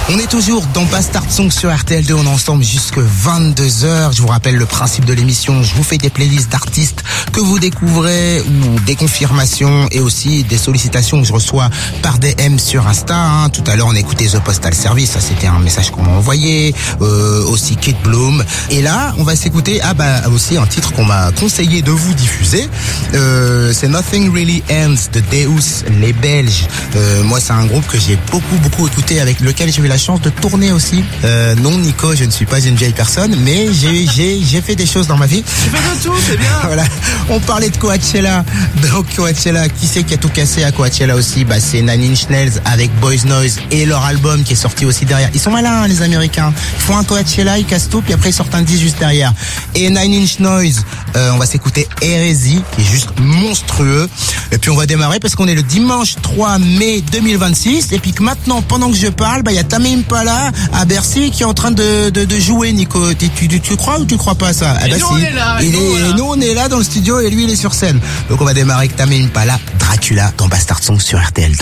On est toujours dans Bastard Song sur RTL2, on est ensemble jusque 22h. Je vous rappelle le principe de l'émission, je vous fais des playlists d'artistes que vous découvrez ou des confirmations et aussi des sollicitations que je reçois par DM sur Insta. Tout à l'heure on a écouté The Postal Service, ça c'était un message qu'on m'a envoyé, aussi Kate Bloom. Et là on va s'écouter aussi un titre qu'on m'a conseillé de vous diffuser. C'est Nothing Really Ends de Deus, les Belges. Moi c'est un groupe que j'ai beaucoup écouté, avec lequel j'ai eu la chance de tourner aussi. Non Nico, je ne suis pas une vieille personne, mais j'ai fait des choses dans ma vie. Tu fais de tout, c'est bien. Voilà. On parlait de Coachella. Donc Coachella, qui c'est qui a tout cassé à Coachella aussi? C'est Nine Inch Nails avec Boys Noise et leur album qui est sorti aussi derrière. Ils sont malins les Américains. Ils font un Coachella, ils cassent tout, puis après ils sortent un 10 juste derrière. Et Nine Inch Nails, on va s'écouter Hérésie, qui est juste monstrueux. Et puis on va démarrer parce qu'on est le dimanche 3 mai 2026. Et puis que maintenant, pendant que je parle, il y a Tame Impala à Bercy qui est en train de jouer, Nico. Tu crois ou tu crois pas ça? Nous on est là. Nous on est là dans le studio et lui il est sur scène. Donc on va démarrer avec Tame Impala, Dracula dans Bastard Song sur RTL.